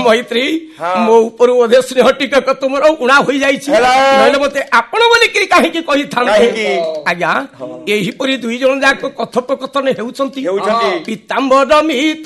ମୈତ୍ରୀ ମୋ ଉପରୁ ବୋଧେ ସ୍ନେହ ଟିକକ ତୁମର ଉଣା ହୋଇଯାଇଛି, ନହେଲେ ମତେ ଆପଣ ବୋଲିକିରି କାହିଁକି କହିଥାନ୍ତି? ଆଜ୍ଞା, ଏହିପରି ଦୁଇ ଜଣ ଯାକ କଥୋପକଥନ ହେଉଛନ୍ତି। ପିତାମ୍ବର